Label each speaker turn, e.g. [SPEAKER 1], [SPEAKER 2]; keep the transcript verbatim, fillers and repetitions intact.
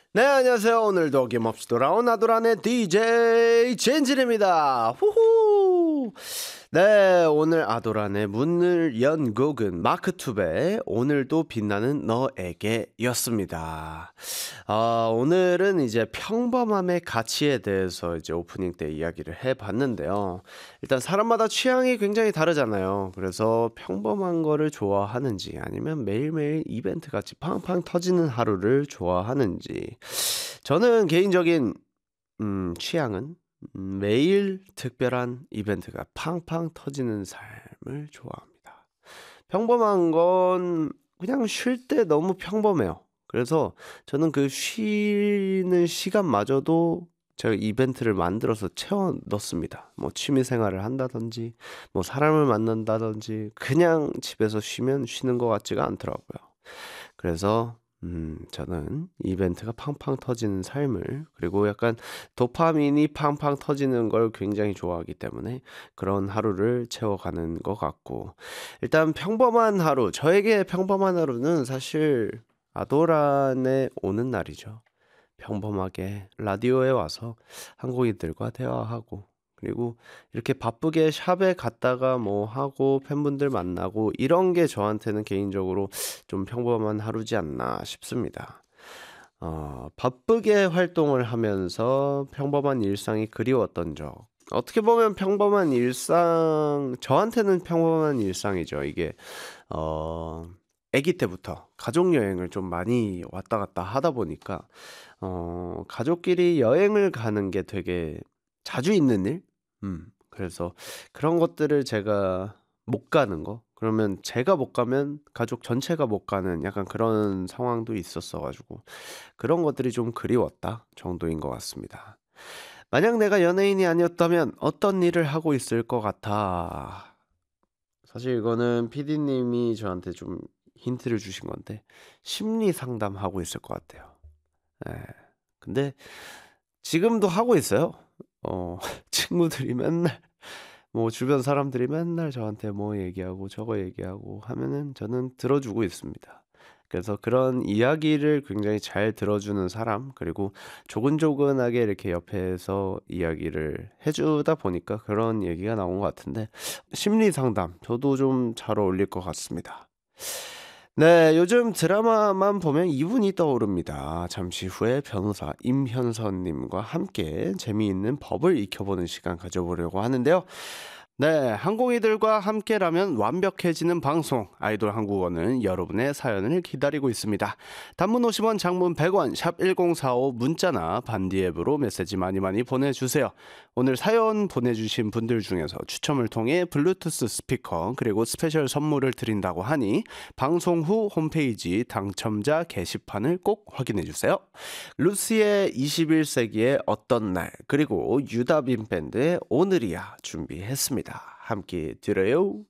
[SPEAKER 1] 네, 안녕하세요. 오늘도 어김없이 돌아온 아도란의 디제이 젠진입니다. 후후. 네, 오늘 아도란의 문을 연 곡은 마크투베의 오늘도 빛나는 너에게였습니다. 아, 오늘은 이제 평범함의 가치에 대해서 이제 오프닝 때 이야기를 해봤는데요. 일단 사람마다 취향이 굉장히 다르잖아요. 그래서 평범한 거를 좋아하는지 아니면 매일매일 이벤트 같이 팡팡 터지는 하루를 좋아하는지. 저는 개인적인 음, 취향은 음, 매일 특별한 이벤트가 팡팡 터지는 삶을 좋아합니다. 평범한 건 그냥 쉴 때 너무 평범해요. 그래서 저는 그 쉬는 시간마저도 제가 이벤트를 만들어서 채워 넣습니다. 뭐 취미 생활을 한다든지, 뭐 사람을 만난다든지, 그냥 집에서 쉬면 쉬는 것 같지가 않더라고요. 그래서 음, 저는 이벤트가 팡팡 터지는 삶을, 그리고 약간 도파민이 팡팡 터지는 걸 굉장히 좋아하기 때문에 그런 하루를 채워가는 것 같고, 일단 평범한 하루, 저에게 평범한 하루는 사실 아도란에 오는 날이죠. 평범하게 라디오에 와서 한국인들과 대화하고, 그리고 이렇게 바쁘게 샵에 갔다가 뭐 하고 팬분들 만나고, 이런 게 저한테는 개인적으로 좀 평범한 하루지 않나 싶습니다. 어, 바쁘게 활동을 하면서 평범한 일상이 그리웠던 적. 어떻게 보면 평범한 일상, 저한테는 평범한 일상이죠. 이게, 어, 아기 때부터 가족 여행을 좀 많이 왔다 갔다 하다 보니까, 어, 가족끼리 여행을 가는 게 되게 자주 있는 일? 음, 그래서 그런 것들을 제가 못 가는 거? 그러면 제가 못 가면 가족 전체가 못 가는 약간 그런 상황도 있었어 가지고 그런 것들이 좀 그리웠다 정도인 것 같습니다. 만약 내가 연예인이 아니었다면 어떤 일을 하고 있을 것 같아? 사실 이거는 피디님이 저한테 좀 힌트를 주신 건데 심리 상담하고 있을 것 같아요. 예. 근데 지금도 하고 있어요. 어, 친구들이 맨날 뭐 주변 사람들이 맨날 저한테 뭐 얘기하고 저거 얘기하고 하면은 저는 들어주고 있습니다. 그래서 그런 이야기를 굉장히 잘 들어주는 사람, 그리고 조근조근하게 이렇게 옆에서 이야기를 해주다 보니까 그런 얘기가 나온 것 같은데, 심리 상담 저도 좀 잘 어울릴 것 같습니다. 네, 요즘 드라마만 보면 이분이 떠오릅니다. 잠시 후에 변호사 임현선님과 함께 재미있는 법을 익혀보는 시간 가져보려고 하는데요. 네, 항공이들과 함께라면 완벽해지는 방송 아이돌 한국어는 여러분의 사연을 기다리고 있습니다. 단문 오십 원, 장문 백 원, 샵 일공사오, 문자나 반디 앱으로 메시지 많이 많이 보내주세요. 오늘 사연 보내주신 분들 중에서 추첨을 통해 블루투스 스피커 그리고 스페셜 선물을 드린다고 하니 방송 후 홈페이지 당첨자 게시판을 꼭 확인해주세요. 루시의 이십일 세기의 어떤 날, 그리고 유다빈 밴드의 오늘이야 준비했습니다. 함께 들어요.